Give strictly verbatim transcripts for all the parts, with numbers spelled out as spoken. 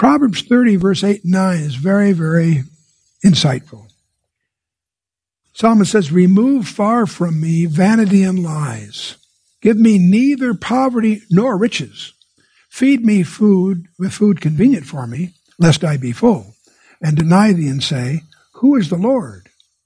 Proverbs thirty, verse eight and nine is very, very insightful. Psalmist says, remove far from me vanity and lies. Give me neither poverty nor riches. Feed me food with food convenient for me, lest I be full, and deny thee and say, who is the Lord?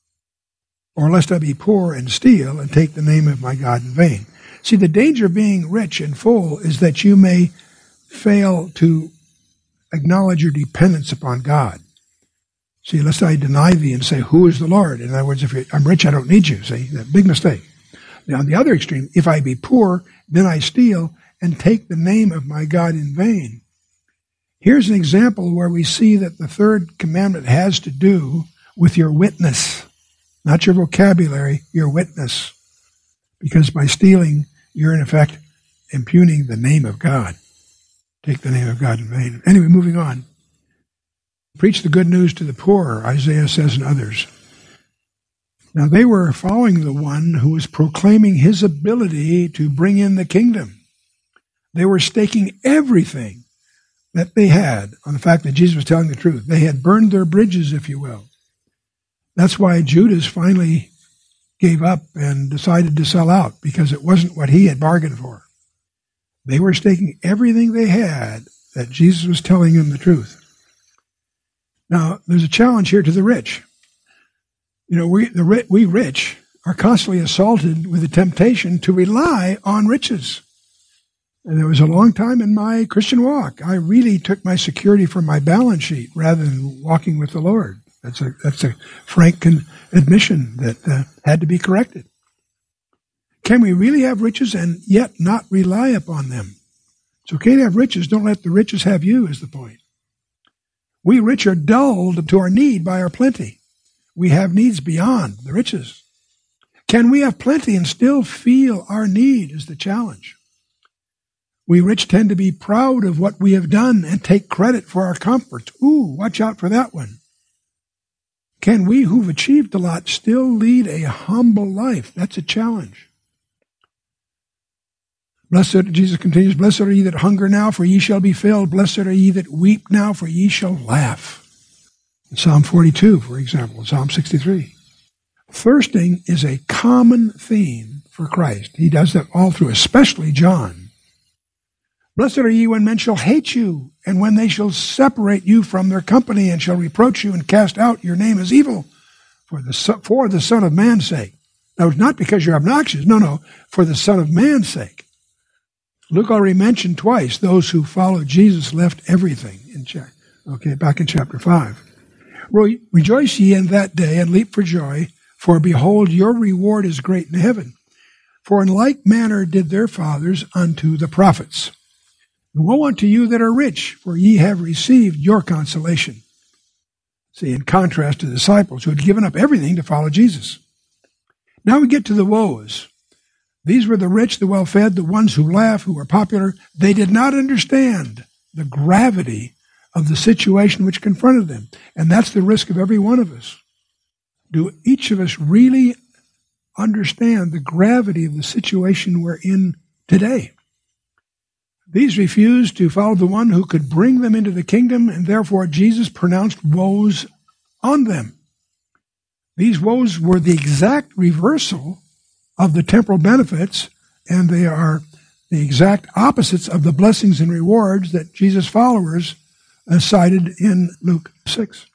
Or lest I be poor and steal and take the name of my God in vain. See, the danger of being rich and full is that you may fail to acknowledge your dependence upon God. See, lest I deny thee and say, who is the Lord? In other words, if you're, I'm rich, I don't need you. See, that big mistake. Now, on the other extreme, if I be poor, then I steal and take the name of my God in vain. Here's an example where we see that the third commandment has to do with your witness, not your vocabulary, your witness. Because by stealing, you're in effect impugning the name of God. Take the name of God in vain. Anyway, moving on. Preach the good news to the poor, Isaiah says, and others. Now, they were following the one who was proclaiming his ability to bring in the kingdom. They were staking everything that they had on the fact that Jesus was telling the truth. They had burned their bridges, if you will. That's why Judas finally gave up and decided to sell out, because it wasn't what he had bargained for. They were staking everything they had that Jesus was telling them the truth. Now, there's a challenge here to the rich. You know, we, the we rich are constantly assaulted with the temptation to rely on riches. And there was a long time in my Christian walk, I really took my security from my balance sheet rather than walking with the Lord. That's a that's a frank con- admission that uh, had to be corrected. Can we really have riches and yet not rely upon them? It's okay to have riches. Don't let the riches have you, is the point. We rich are dulled to our need by our plenty. We have needs beyond the riches. Can we have plenty and still feel our need is the challenge. We rich tend to be proud of what we have done and take credit for our comforts. Ooh, watch out for that one. Can we who've achieved a lot still lead a humble life? That's a challenge. Blessed, Jesus continues, blessed are ye that hunger now, for ye shall be filled. Blessed are ye that weep now, for ye shall laugh. In Psalm forty-two, for example, in Psalm sixty-three. Thirsting is a common theme for Christ. He does that all through, especially John. Blessed are ye when men shall hate you, and when they shall separate you from their company, and shall reproach you and cast out your name as evil, for the, for the Son of Man's sake. Now, it's not because you're obnoxious. No, no, for the Son of Man's sake. Luke already mentioned twice those who followed Jesus left everything. In cha- okay, back in chapter five. Re- Rejoice ye in that day and leap for joy, for behold, your reward is great in heaven. For in like manner did their fathers unto the prophets. Woe unto you that are rich, for ye have received your consolation. See, in contrast to the disciples who had given up everything to follow Jesus. Now we get to the woes. These were the rich, the well-fed, the ones who laugh, who were popular. They did not understand the gravity of the situation which confronted them. And that's the risk of every one of us. Do each of us really understand the gravity of the situation we're in today? These refused to follow the one who could bring them into the kingdom, and therefore Jesus pronounced woes on them. These woes were the exact reversal of the temporal benefits, and they are the exact opposites of the blessings and rewards that Jesus' followers uh, cited in Luke six.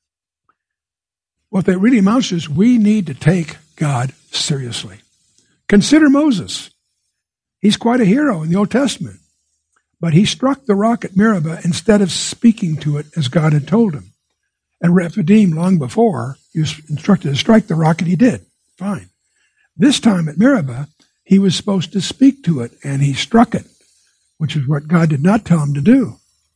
What that really amounts to is we need to take God seriously. Consider Moses. He's quite a hero in the Old Testament, but he struck the rock at Meribah instead of speaking to it as God had told him. At Rephidim, long before, he was instructed to strike the rock, and he did. Fine. This time at Meribah, he was supposed to speak to it, and he struck it, which is what God did not tell him to do.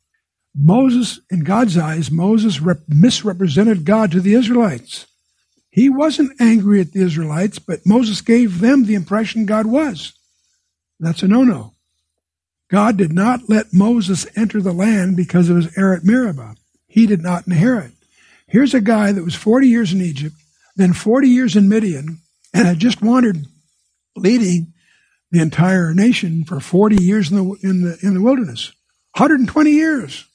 Moses, in God's eyes, Moses rep- misrepresented God to the Israelites. He wasn't angry at the Israelites, but Moses gave them the impression God was. That's a no-no. God did not let Moses enter the land because of his error at Meribah. He did not inherit. Here's a guy that was forty years in Egypt, then forty years in Midian, and had just wandered, leading the entire nation for forty years in the in the in the wilderness, one hundred twenty years.